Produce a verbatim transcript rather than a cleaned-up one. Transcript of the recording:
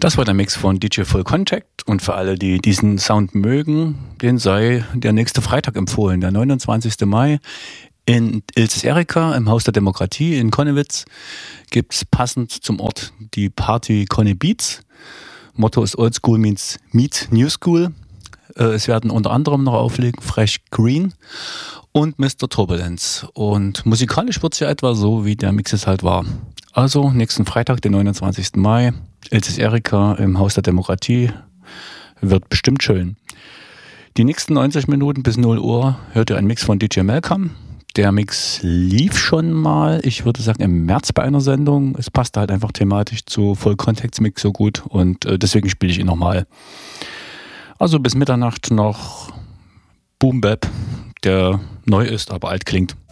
Das war der Mix von D J Full Contact und für alle, die diesen Sound mögen, den sei der nächste Freitag empfohlen, der neunundzwanzigsten Mai in Ilses Erika im Haus der Demokratie in Konnewitz gibt es passend zum Ort die Party Conne Beats. Motto ist Old School means Meet New School. Es werden unter anderem noch auflegen Fresh Green und Mister Turbulence. Und musikalisch wird es ja etwa so, wie der Mix es halt war. Also nächsten Freitag, den neunundzwanzigsten Mai, Ilses Erika im Haus der Demokratie. Wird bestimmt schön. Die nächsten neunzig Minuten bis null Uhr hört ihr einen Mix von D J Malcolm. Der Mix lief schon mal, ich würde sagen im März bei einer Sendung. Es passte halt einfach thematisch zu Vollkontextmix so gut und äh, deswegen spiele ich ihn nochmal. Also bis Mitternacht noch Boom Bap, der neu ist, aber alt klingt.